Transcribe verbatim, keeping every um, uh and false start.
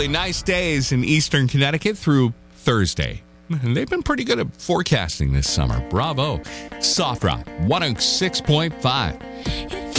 Hopefully nice days in eastern Connecticut through Thursday. And they've been pretty good at forecasting this summer. Bravo. Soft Rock one oh six point five.